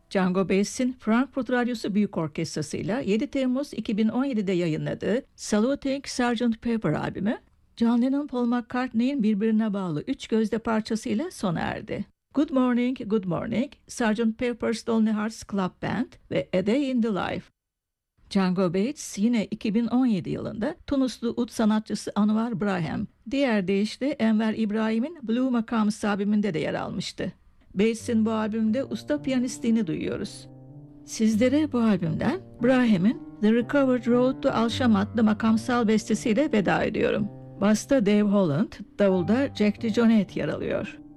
Django Bates'in Frankfurt Radyosu Büyük Orkestrası'yla 7 Temmuz 2017'de yayınladığı Saluting Sgt. Pepper albümü, John Lennon, Paul McCartney'in birbirine bağlı 3 gözde parçasıyla sona erdi. Good Morning, Good Morning, Sgt. Pepper's Lonely Hearts Club Band ve A Day in the Life. Django Bates yine 2017 yılında Tunuslu ud sanatçısı Anwar Brahim, diğer deyişle Enver İbrahim'in Blue Makams albümünde de yer almıştı. Bates'in bu albümde usta piyanistliğini duyuyoruz. Sizlere bu albümden Brahim'in The Recovered Road to Al-Sham adlı makamsal bestesiyle veda ediyorum. Basta Dave Holland, davulda Jack DeJohnette yer alıyor.